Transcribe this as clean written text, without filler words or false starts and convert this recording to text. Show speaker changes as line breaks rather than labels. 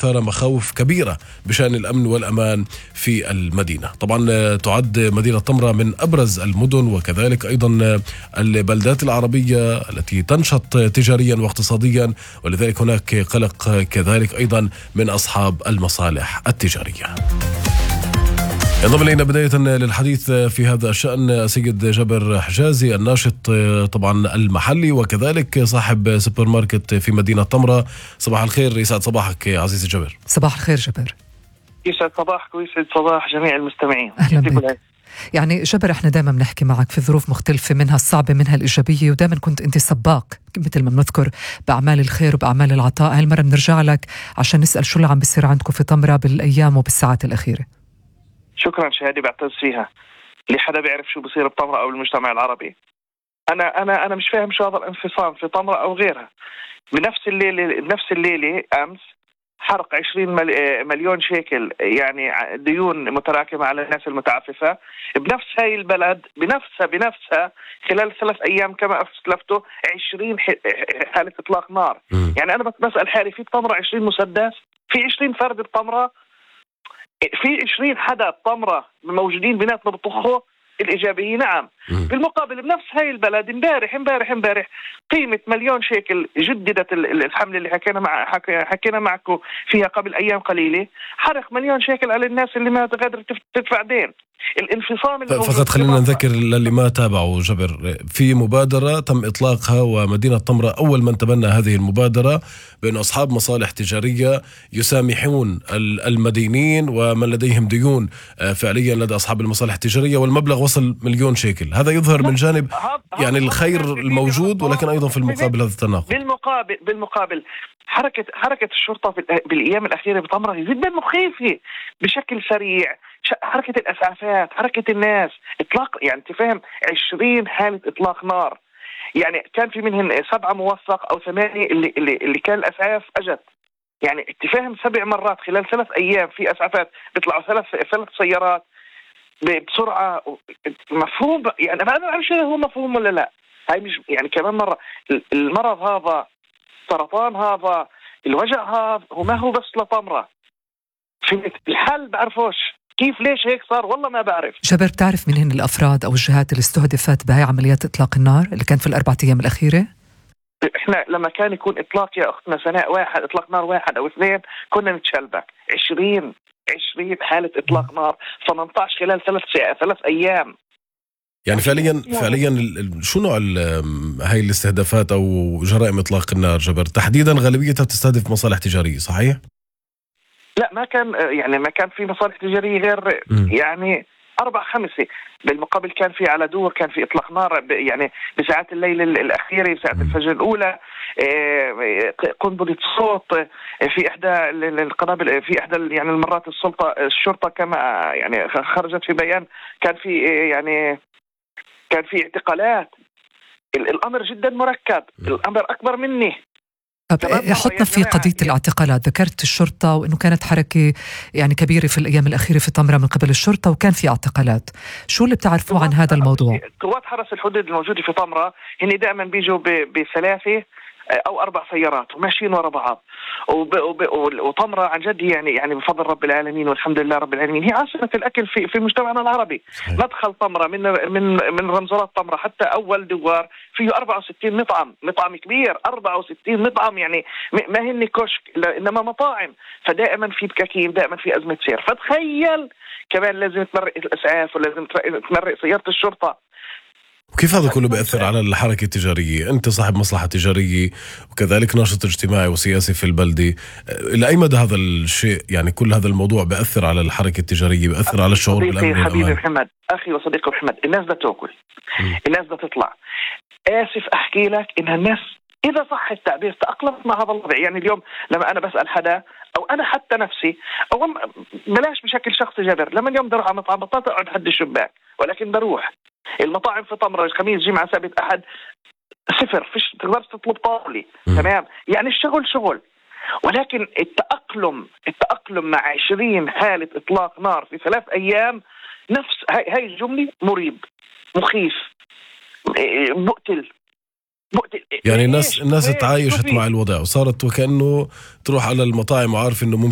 أثار مخاوف كبيرة بشأن الأمن والأمان في المدينة. طبعا تعد مدينة طمرة من أبرز المدن وكذلك أيضا البلدات العربية التي تنشط تجاريا واقتصاديا، ولذلك هناك قلق كذلك أيضا من أصحاب المصالح التجارية. ينضم إلينا بداية للحديث في هذا الشأن سيد جابر حجازي، الناشط طبعا المحلي وكذلك صاحب سوبر ماركت في مدينة طمرة. صباح الخير، يسعد صباحك عزيزي جابر.
صباح الخير جابر.
يسعد صباحك ويسعد صباح جميع المستمعين.
أهلا بك. يعني جابر، احنا دائما بنحكي معك في ظروف مختلفة، منها الصعبة منها الإيجابية، ودائما كنت انت سباق مثل ما بنذكر بأعمال الخير وبأعمال العطاء. هالمرة بنرجع لك عشان نسأل شو اللي عم بيصير عندكم في طمرة بالأيام وبالساعات الأخيرة.
شكرا، شهادي بعتز فيها. اللي حدا بيعرف شو بصير بطمرة أو المجتمع العربي. أنا مش فاهم شو هذا الانفصام في طمرة أو غيرها. بنفس الليلة أمس حرق 20 مليون شيكل يعني ديون متراكمة على الناس المتعففة بنفس هاي البلد بنفسها خلال 3 أيام كما أسلفته 20 حالة إطلاق نار. يعني أنا بسأل حالي، في بطمرة 20 مسدس، في 20 فرد بطمرة، في 20 حدا بطمرة موجودين بيناتنا بطخوا. الإيجابية نعم. بالمقابل بنفس هاي البلد امبارح قيمة 1,000,000 شيكل جددت الحملة اللي حكينا معكم فيها قبل أيام قليلة، حرق 1,000,000 شيكل على الناس اللي ما قادرة تدفع دين. الانفصام
فقط خلينا نذكر للي ما تابعوا جبر، في مبادرة تم إطلاقها ومدينة طمرة أول من تبنى هذه المبادرة بأن أصحاب مصالح تجارية يسامحون المدينين ومن لديهم ديون فعليا لدى أصحاب المصالح التجارية، والمبلغ وصل 1,000,000 شيكل. هذا يظهر من جانب يعني الخير الموجود، ولكن أيضا في المقابل هذا التناقض.
بالمقابل حركة الشرطة بالأيام الأخيرة بطمرة جدا مخيفة بشكل سريع. حركة الأسعافات، حركة الناس، إطلاق يعني تفهم 20 حالة إطلاق نار. يعني كان في منهم 7 موثق أو 8 اللي كان الأسعاف أجت. يعني تفهم 7 مرات خلال 3 أيام في أسعافات بيطلعوا 3 سيارات بسرعة. مفهوم يعني أنا ما أعرف هو مفهوم ولا لا. هاي مش يعني كمان مرة المرض هذا، سرطان هذا، الوجع هذا وما هو بس لطمرة. في الحل بعرفوش كيف ليش هيك صار، والله ما بعرف.
جابر، بتعرف من هن الأفراد أو الجهات اللي استهدفت بهاي عمليات إطلاق النار اللي كان في ال4 أيام الأخيرة؟
إحنا لما كان يكون إطلاق يا أختنا سناء واحد، إطلاق نار 1 أو 2 كنا نتشلبك. 20 حالة إطلاق نار 18 خلال 3 أيام.
يعني فعليا شو نوع هاي الاستهدافات أو جرائم إطلاق النار جبر؟ تحديدا غالبيتها بتستهدف مصالح تجارية، صحيح؟
لا، ما كان في مصالح تجارية غير يعني 4-5. بالمقابل كان في على دور، كان في إطلاق نار يعني بساعات الليل الأخيرة، بساعات الفجر الأولى، قنبلة صوت في إحدى القنابل. في إحدى يعني المرات الشرطة كما يعني خرجت في بيان كان في اعتقالات. الأمر جدا مركب، الأمر أكبر مني.
حطنا في قضية الاعتقالات. ذكرت الشرطة وأنه كانت حركة يعني كبيرة في الأيام الأخيرة في طمرة من قبل الشرطة، وكان في اعتقالات. شو اللي بتعرفوا عن هذا الموضوع؟
قوات حرس الحدود الموجودة في طمرة هن دائما بيجوا ب3 أو 4 سيارات وماشيين ورا بعض. وطمرة عن جد يعني بفضل رب العالمين والحمد لله رب العالمين هي عاصمة الأكل في مجتمعنا العربي. مدخل طمرة من رمزارات طمرة حتى أول دوار فيه 64 مطعم كبير، 64 مطعم. يعني ما هن كشك إنما مطاعم. فدائما في بكاكين، دائما في أزمة سير. فتخيل كمان لازم تمرق الإسعاف ولازم تمرق سيارة الشرطة.
وكيف هذا كله بيأثر على الحركة التجارية؟ أنت صاحب مصلحة تجارية وكذلك ناشط اجتماعي وسياسي في البلدة، إلى أي مدى هذا الشيء يعني كل هذا الموضوع بيأثر على الحركة التجارية، بيأثر على الشعور بالأمن؟
حبيبي محمد، أخي وصديقي محمد، الناس بدها تأكل، الناس بدها تطلع. آسف أحكي لك إنها الناس إذا صح التعبير تأقلمت مع هذا الوضع. يعني اليوم لما أنا بسأل حدا أو أنا حتى نفسي أو بلاش بشكل شخصي جابر، لما اليوم بروح على مطعم بطاطا أقعد حد الشباك، ولكن بروح المطاعم في طمرة الخميس جمعة سبت أحد 0، فيش تقدر تطلب طاولة. تمام، يعني الشغل شغل. ولكن التأقلم مع 20 حالة إطلاق نار في 3 أيام، نفس هاي الجملة مريب، مخيف، مقتل.
يعني الناس تعايشت مع الوضع وصارت وكأنه تروح على المطاعم وعارف إنه